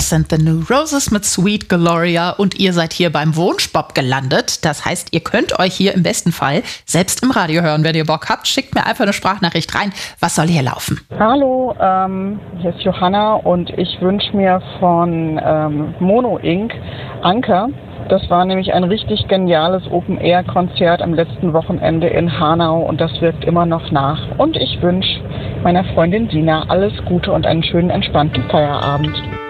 Das sind The New Roses mit Sweet Gloria und ihr seid hier beim Wunschbop gelandet. Das heißt, ihr könnt euch hier im besten Fall selbst im Radio hören. Wenn ihr Bock habt, schickt mir einfach eine Sprachnachricht rein. Was soll hier laufen? Hallo, hier ist Johanna und ich wünsche mir von Mono Inc. Anker. Das war nämlich ein richtig geniales Open-Air-Konzert am letzten Wochenende in Hanau und das wirkt immer noch nach. Und ich wünsche meiner Freundin Sina alles Gute und einen schönen, entspannten Feierabend.